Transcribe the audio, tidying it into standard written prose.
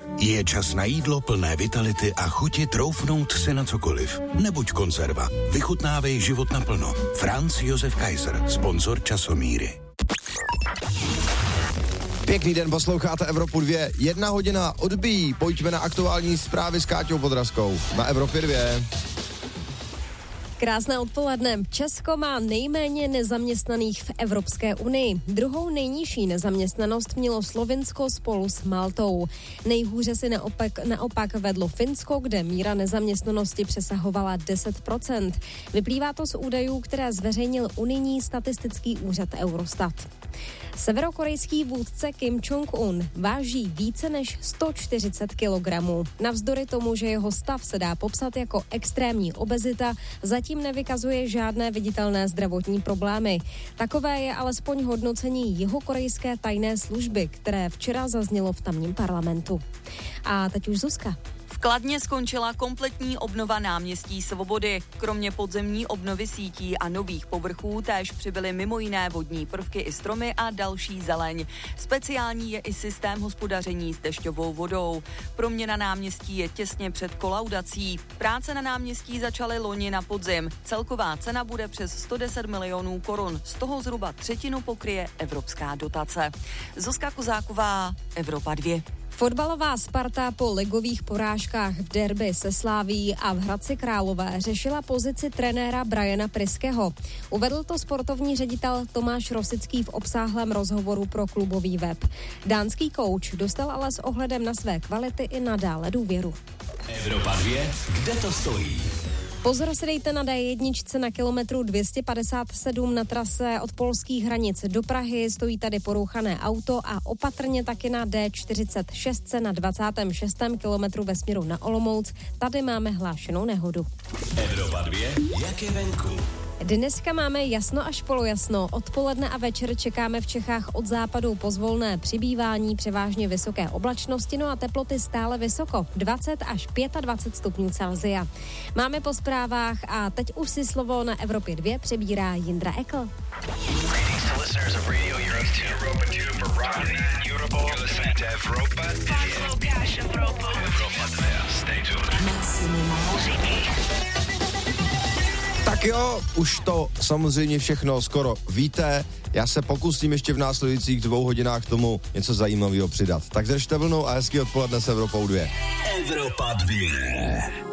Je čas na jídlo plné vitality a chuti troufnout si na cokoliv. Nebuď konzerva. Vychutnávej život naplno. Franz Josef Kaiser, sponzor Časomíry. Pěkný den, posloucháte Evropu 2. 1 hodina odbíjí. Pojďme na aktuální zprávy s Káťou Podrazkou. Na Evropě 2. Krásné odpoledne. Česko má nejméně nezaměstnaných v Evropské unii. Druhou nejnižší nezaměstnanost mělo Slovinsko spolu s Maltou. Nejhůře si naopak vedlo Finsko, kde míra nezaměstnanosti přesahovala 10%. Vyplývá to z údajů, které zveřejnil unijní statistický úřad Eurostat. Severokorejský vůdce Kim Jong-un váží více než 140 kg. Navzdory tomu, že jeho stav se dá popsat jako extrémní obezita, zatím nevykazuje žádné viditelné zdravotní problémy. Takové je alespoň hodnocení jihokorejské tajné služby, které včera zaznělo v tamním parlamentu. A teď už Zuzka. V Kladně skončila kompletní obnova náměstí Svobody. Kromě podzemní obnovy sítí a nových povrchů též přibyly mimo jiné vodní prvky i stromy a další zeleň. Speciální je i systém hospodaření s dešťovou vodou. Proměna náměstí je těsně před kolaudací. Práce na náměstí začaly loni na podzim. Celková cena bude přes 110 milionů korun. Z toho zhruba třetinu pokryje evropská dotace. Zuzka Kozáková, Evropa 2. Fotbalová Sparta po ligových porážkách v derby se Slavií a v Hradci Králové řešila pozici trenéra Briana Priského. Uvedl to sportovní ředitel Tomáš Rosický v obsáhlém rozhovoru pro klubový web. Dánský kouč dostal ale s ohledem na své kvality i nadále důvěru. Evropa 2, kde to stojí? Pozor si dejte na D1 na kilometru 257 na trase od polských hranic do Prahy. Stojí tady porouchané auto a opatrně taky na D46 na 26. kilometru ve směru na Olomouc. Tady máme hlášenou nehodu. Evropa 2, jak je venku? Dneska máme jasno až polojasno. Odpoledne a večer čekáme v Čechách od západu pozvolné přibývání, převážně vysoké oblačnosti, no a teploty stále vysoko, 20 až 25 stupňů Celsia. Máme po zprávách a teď už si slovo na Evropě 2 přebírá Jindra Ekl. Tak jo, už to samozřejmě všechno skoro víte. Já se pokusím ještě v následujících 2 hodinách tomu něco zajímavého přidat. Tak držte vlnu a hezký odpoledne s Evropou 2. Evropa 2.